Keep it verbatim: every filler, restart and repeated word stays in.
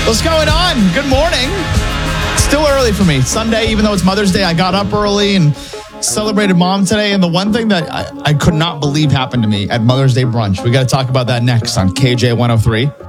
What's going on? Good morning. Still early for me. Sunday, even though it's Mother's Day, I got up early and celebrated Mom today. And the one thing that I, I could not believe happened to me at Mother's Day brunch, we got to talk about that next on K J one oh three.